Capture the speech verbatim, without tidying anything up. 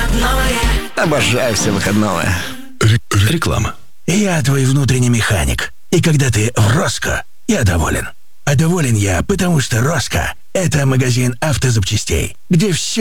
выходное. Обожаю все выходное. Р- реклама. Я твой внутренний механик. И когда ты в Роско, я доволен. А доволен я, потому что Роско — это магазин автозапчастей, где все